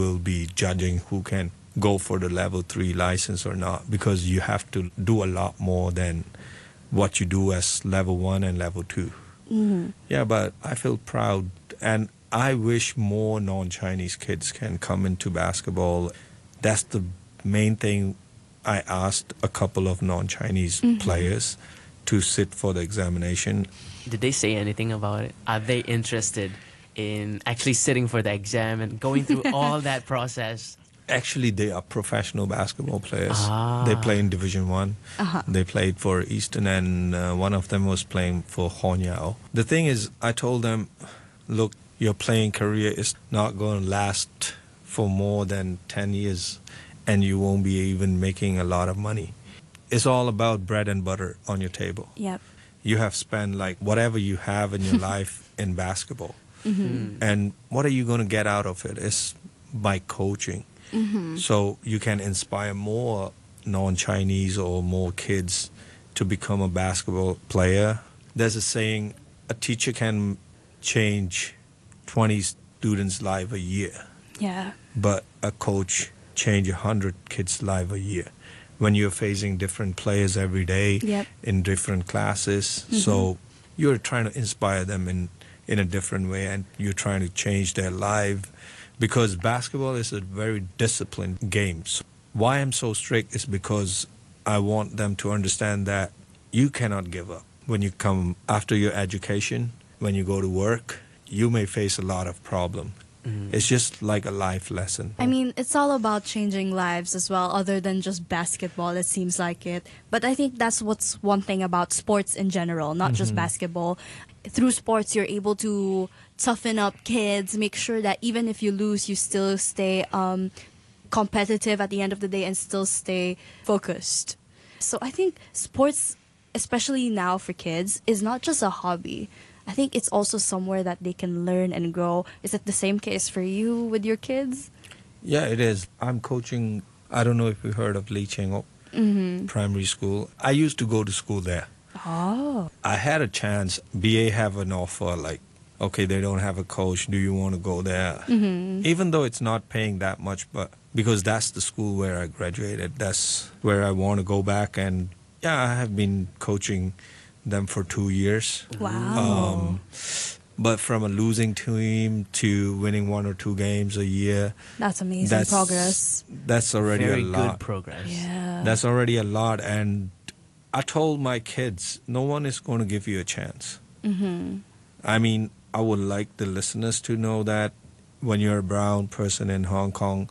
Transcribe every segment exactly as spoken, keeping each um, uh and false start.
will be judging who can go for the level three license or not, because you have to do a lot more than what you do as level one and level two. Mm-hmm. Yeah, but I feel proud, and I wish more non-Chinese kids can come into basketball. That's the main thing. I asked a couple of non-Chinese Mm-hmm. players to sit for the examination. Did they say anything about it? Are they interested in actually sitting for the exam and going through all that process? Actually, they are professional basketball players. Ah. They play in Division One. Uh-huh. They played for Eastern, and uh, one of them was playing for Honyao. The thing is, I told them, look, your playing career is not going to last for more than ten years, and you won't be even making a lot of money. It's all about bread and butter on your table. Yep. You have spent like whatever you have in your life in basketball. Mm-hmm. And what are you going to get out of it? It's by coaching. Mm-hmm. So you can inspire more non-Chinese or more kids to become a basketball player. There's a saying, a teacher can change twenty students' life a year, Yeah. but a coach change one hundred kids' life a year. When you're facing different players every day Yep. in different classes, Mm-hmm. so you're trying to inspire them in, in a different way, and you're trying to change their life, because basketball is a very disciplined game. So why I'm so strict is because I want them to understand that you cannot give up. When you come after your education, when you go to work, you may face a lot of problems. Mm. It's just like a life lesson. I mean, it's all about changing lives as well, other than just basketball, it seems like it. But I think that's what's one thing about sports in general, not just basketball. Through sports, you're able to toughen up kids, make sure that even if you lose, you still stay um, competitive at the end of the day and still stay focused. So I think sports, especially now for kids, is not just a hobby. I think it's also somewhere that they can learn and grow. Is it the same case for you with your kids? Yeah, it is. I'm coaching, I don't know if you heard of Lee Cheng Ok Mm-hmm. Primary School. I used to go to school there. Oh. I had a chance. B A have an offer like, okay, they don't have a coach. Do you want to go there? Mm-hmm. Even though it's not paying that much, but because that's the school where I graduated, that's where I want to go back. And yeah, I have been coaching them for two years. Wow. Um, but from a losing team to winning one or two games a year, That's amazing that's progress. That's already Very a lot. good progress. Yeah. That's already a lot. And I told my kids, no one is going to give you a chance. Mm-hmm. I mean, I would like the listeners to know that when you're a brown person in Hong Kong,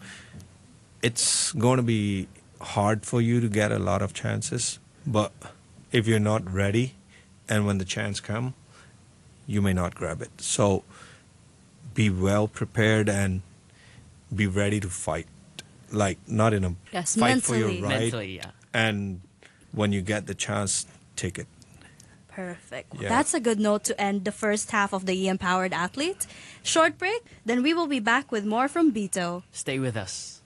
it's going to be hard for you to get a lot of chances. But if you're not ready, and when the chance comes, you may not grab it. So be well prepared and be ready to fight. Like, not in a Yes, fight for your mentally. right. Mentally, yeah. And when you get the chance, take it. Perfect. Yeah. That's a good note to end the first half of the E Empowered Athlete. Short break, then we will be back with more from Bito. Stay with us.